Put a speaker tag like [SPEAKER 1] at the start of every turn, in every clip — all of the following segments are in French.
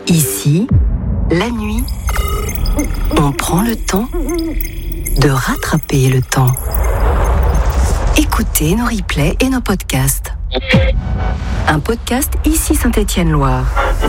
[SPEAKER 1] Ici, la nuit, on prend le temps de rattraper le temps. Écoutez nos replays et nos podcasts. Un podcast Ici Saint-Étienne-Loire.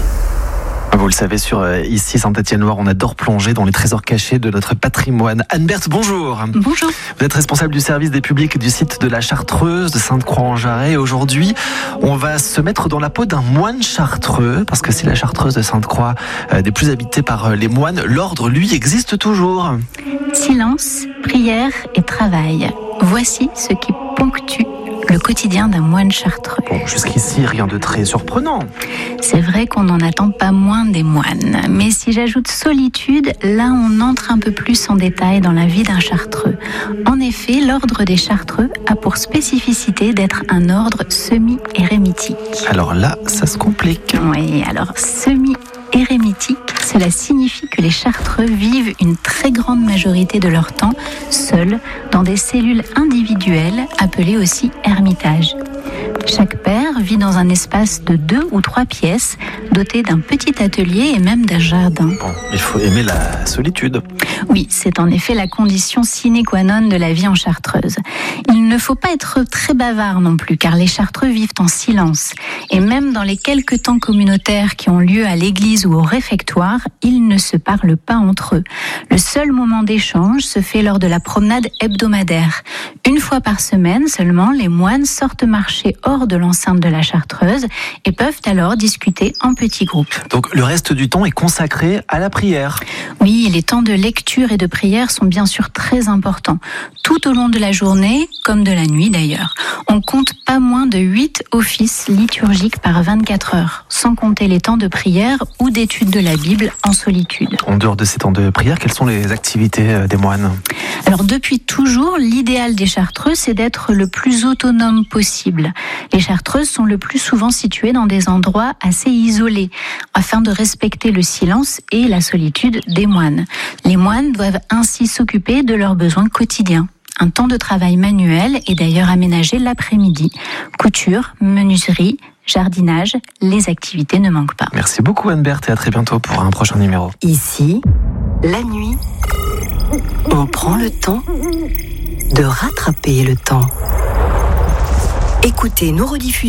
[SPEAKER 2] Vous le savez, sur Ici Saint-Étienne-Loire, on adore plonger dans les trésors cachés de notre patrimoine. Anne-Berthe, bonjour.
[SPEAKER 3] Bonjour.
[SPEAKER 2] Vous êtes responsable du service des publics du site de la Chartreuse de Sainte-Croix-en-Jarret. Et aujourd'hui, on va se mettre dans la peau d'un moine chartreux, parce que c'est la Chartreuse de Sainte-Croix des plus habitées par les moines. L'ordre, lui, existe toujours.
[SPEAKER 3] Silence, prière et travail. Voici ce qui ponctue le quotidien d'un moine chartreux.
[SPEAKER 2] Bon, jusqu'ici, rien de très surprenant.
[SPEAKER 3] C'est vrai qu'on n'en attend pas moins des moines. Mais si j'ajoute solitude, là on entre un peu plus en détail dans la vie d'un chartreux. En effet, l'ordre des chartreux a pour spécificité d'être un ordre semi-érémitique.
[SPEAKER 2] Alors là, ça se complique.
[SPEAKER 3] Oui, alors semi-érémitique, cela signifie que les chartreux vivent une très grande majorité de leur temps seuls dans des cellules individuelles appelées aussi ermitages. Chaque père vit dans un espace de 2 ou 3 pièces, doté d'un petit atelier et même d'un jardin.
[SPEAKER 2] Bon, il faut aimer la solitude.
[SPEAKER 3] Oui, c'est en effet la condition sine qua non de la vie en chartreuse. Il ne faut pas être très bavard non plus, car les chartreux vivent en silence. Et même dans les quelques temps communautaires qui ont lieu à l'église ou au réfectoire, ils ne se parlent pas entre eux. Le seul moment d'échange se fait lors de la promenade hebdomadaire. Une fois par semaine seulement, les moines sortent marcher hors de l'enceinte de la chartreuse et peuvent alors discuter en petits groupes.
[SPEAKER 2] Donc le reste du temps est consacré à la prière.
[SPEAKER 3] Oui, les temps de lecture et de prière sont bien sûr très importants. Tout au long de la journée, comme de la nuit d'ailleurs. On compte pas moins de 8 offices liturgiques par 24 heures, sans compter les temps de prière ou d'étude de la Bible en solitude.
[SPEAKER 2] En dehors de ces temps de prière, quelles sont les activités des moines ?
[SPEAKER 3] Alors depuis toujours, l'idéal des chartreux, c'est d'être le plus autonome possible. Les chartreuses sont le plus souvent situées dans des endroits assez isolés, afin de respecter le silence et la solitude des moines. Les moines doivent ainsi s'occuper de leurs besoins quotidiens. Un temps de travail manuel est d'ailleurs aménagé l'après-midi. Couture, menuiserie, jardinage, les activités ne manquent pas.
[SPEAKER 2] Merci beaucoup Anne-Berthe et à très bientôt pour un prochain numéro.
[SPEAKER 1] Ici, la nuit, on prend le temps de rattraper le temps. Écoutez nos rediffusions